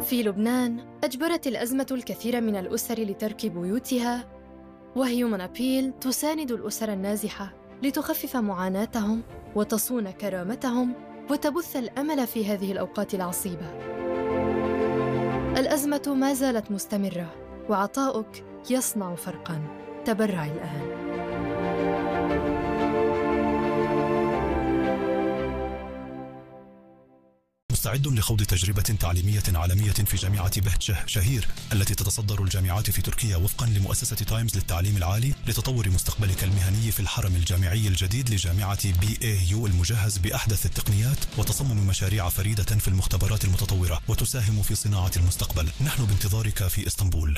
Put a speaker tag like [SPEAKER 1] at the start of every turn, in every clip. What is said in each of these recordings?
[SPEAKER 1] في لبنان أجبرت الأزمة الكثير من الأسر لترك بيوتها، وهيومن أبيل تساند الأسر النازحة لتخفف معاناتهم وتصون كرامتهم وتبث الأمل في هذه الأوقات العصيبة. الأزمة ما زالت مستمرة، وعطاؤك يصنع فرقاً. تبرع الآن.
[SPEAKER 2] مستعد لخوض تجربة تعليمية عالمية في جامعة بهجة شهير التي تتصدر الجامعات في تركيا وفقا لمؤسسة تايمز للتعليم العالي لتطور مستقبلك المهني في الحرم الجامعي الجديد لجامعة BAU المجهز بأحدث التقنيات وتصمم مشاريع فريدة في المختبرات المتطورة وتساهم في صناعة المستقبل. نحن بانتظارك في اسطنبول.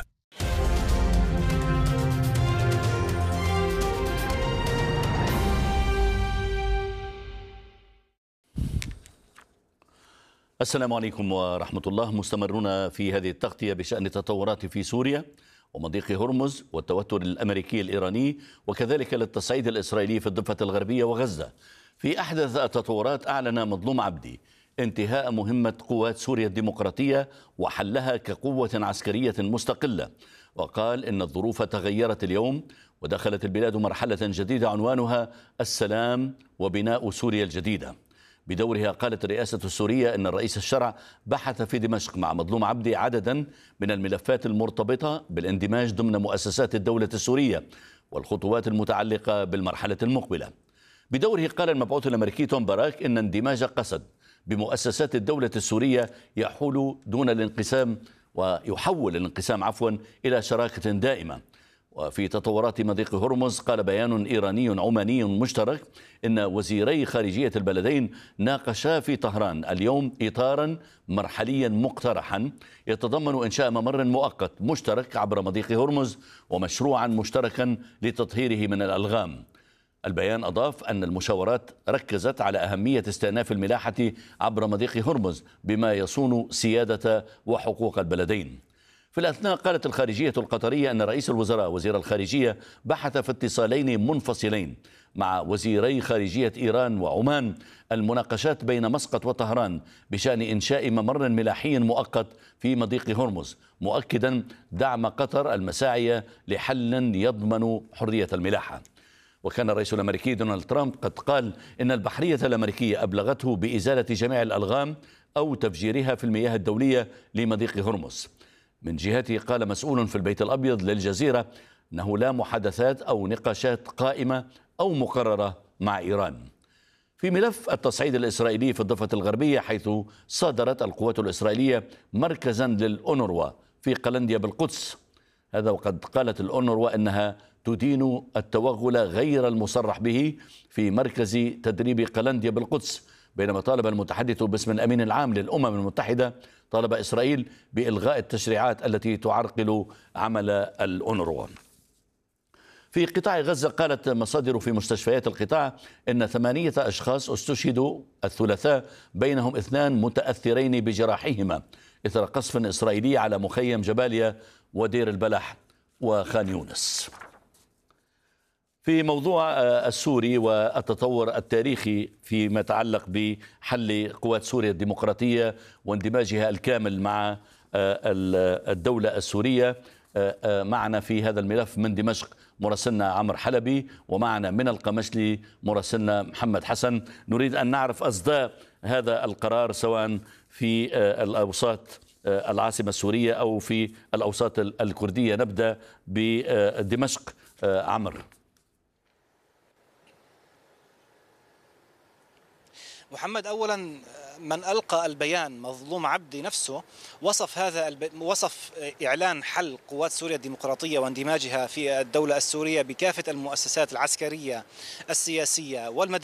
[SPEAKER 3] السلام عليكم ورحمة الله. مستمرون في هذه التغطية بشأن التطورات في سوريا ومضيق هرمز والتوتر الأمريكي الإيراني وكذلك للتصعيد الإسرائيلي في الضفة الغربية وغزة. في أحدث التطورات أعلن مظلوم عبدي انتهاء مهمة قوات سوريا الديمقراطية وحلها كقوة عسكرية مستقلة، وقال إن الظروف تغيرت اليوم ودخلت البلاد مرحلة جديدة عنوانها السلام وبناء سوريا الجديدة. بدورها قالت الرئاسة السورية أن الرئيس الشرع بحث في دمشق مع مظلوم عبدي عددا من الملفات المرتبطة بالاندماج ضمن مؤسسات الدولة السورية والخطوات المتعلقة بالمرحلة المقبلة. بدوره قال المبعوث الأمريكي توم باراك إن اندماج قسد بمؤسسات الدولة السورية يحول دون الانقسام ويحول الانقسام إلى شراكة دائمة. وفي تطورات مضيق هرمز قال بيان إيراني عماني مشترك إن وزيري خارجية البلدين ناقشا في طهران اليوم إطارا مرحليا مقترحا يتضمن إنشاء ممر مؤقت مشترك عبر مضيق هرمز ومشروعا مشتركا لتطهيره من الألغام. البيان أضاف أن المشاورات ركزت على أهمية استئناف الملاحة عبر مضيق هرمز بما يصون سيادة وحقوق البلدين. في الأثناء قالت الخارجية القطرية أن رئيس الوزراء وزير الخارجية بحث في اتصالين منفصلين مع وزيري خارجية إيران وعمان المناقشات بين مسقط وطهران بشأن إنشاء ممر ملاحي مؤقت في مضيق هرمز، مؤكدا دعم قطر المساعي لحل يضمن حرية الملاحة. وكان الرئيس الأمريكي دونالد ترامب قد قال إن البحرية الأمريكية أبلغته بإزالة جميع الألغام أو تفجيرها في المياه الدولية لمضيق هرمز. من جهته قال مسؤول في البيت الأبيض للجزيرة أنه لا محادثات أو نقاشات قائمة أو مقررة مع إيران. في ملف التصعيد الإسرائيلي في الضفة الغربية، حيث صادرت القوات الإسرائيلية مركزا للأونروا في قلنديا بالقدس، هذا وقد قالت الأونروا أنها تدين التوغل غير المصرح به في مركز تدريب قلنديا بالقدس، بينما طالب المتحدث باسم الأمين العام للأمم المتحدة طالب إسرائيل بإلغاء التشريعات التي تعرقل عمل الأونروا. في قطاع غزة قالت مصادر في مستشفيات القطاع إن 8 أشخاص استشهدوا الثلاثاء، بينهم 2 متأثرين بجراحهما إثر قصف إسرائيلي على مخيم جباليا ودير البلح وخان يونس. في موضوع السوري والتطور التاريخي فيما يتعلق بحل قوات سوريا الديمقراطية واندماجها الكامل مع الدولة السورية، معنا في هذا الملف من دمشق مراسلنا عمرو حلبي، ومعنا من القمشلي مراسلنا محمد حسن. نريد أن نعرف أصداء هذا القرار سواء في الأوساط العاصمة السورية أو في الأوساط الكردية. نبدأ بدمشق. عمرو.
[SPEAKER 4] محمد، أولا من ألقى البيان مظلوم عبدي نفسه وصف إعلان حل قوات سوريا الديمقراطية واندماجها في الدولة السورية بكافة المؤسسات العسكرية السياسية والمدنية